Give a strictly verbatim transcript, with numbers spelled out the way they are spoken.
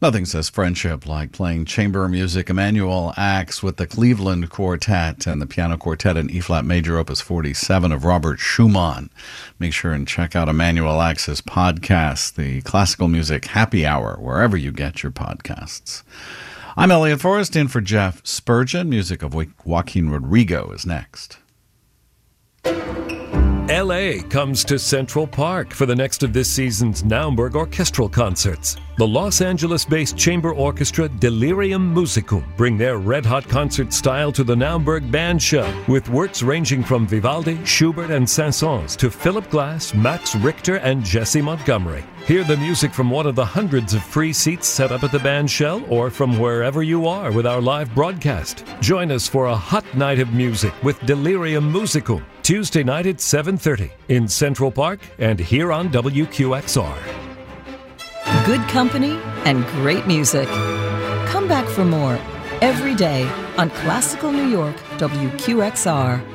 Nothing says friendship like playing chamber music. Emanuel Ax with the Cleveland Quartet and the Piano Quartet in E-flat major, opus forty-seven of Robert Schumann. Make sure and check out Emanuel Ax's podcast, the Classical Music Happy Hour, wherever you get your podcasts. I'm Elliot Forrest, in for Jeff Spurgeon. Music of Joaquin Rodrigo is next. L A comes to Central Park for the next of this season's Naumburg orchestral concerts. The Los Angeles-based chamber orchestra Delirium Musicum bring their red-hot concert style to the Naumburg Band Show, with works ranging from Vivaldi, Schubert, and Saint-Saëns to Philip Glass, Max Richter, and Jesse Montgomery. Hear the music from one of the hundreds of free seats set up at the band shell or from wherever you are with our live broadcast. Join us for a hot night of music with Delirium Musicum, Tuesday night at seven thirty in Central Park and here on W Q X R. Good company and great music. Come back for more every day on Classical New York W Q X R.